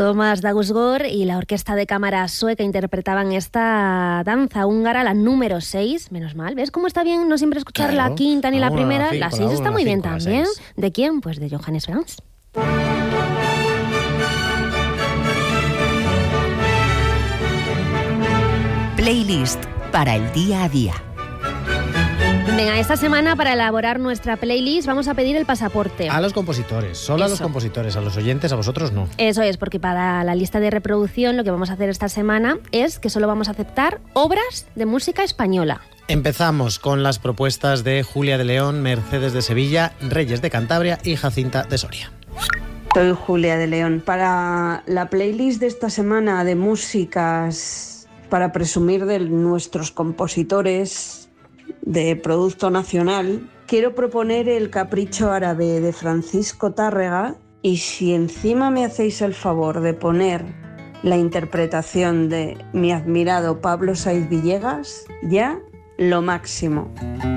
Tomás Dausgård y la Orquesta de Cámara Sueca interpretaban esta danza húngara, la número 6, menos mal. ¿Ves cómo está bien no siempre escuchar la quinta ni la primera? La 6 está muy bien también. ¿De quién? Pues de Johannes Brahms. Playlist para el día a día. Venga, esta semana para elaborar nuestra playlist vamos a pedir el pasaporte. A los compositores, solo a los compositores, a los oyentes, a vosotros no. Eso es, porque para la lista de reproducción lo que vamos a hacer esta semana es que solo vamos a aceptar obras de música española. Empezamos con las propuestas de Julia de León, Mercedes de Sevilla, Reyes de Cantabria y Jacinta de Soria. Soy Julia de León. Para la playlist de esta semana de músicas para presumir de nuestros compositores de producto nacional, quiero proponer el Capricho Árabe de Francisco Tárrega, y si encima me hacéis el favor de poner la interpretación de mi admirado Pablo Saiz Villegas, ya lo máximo.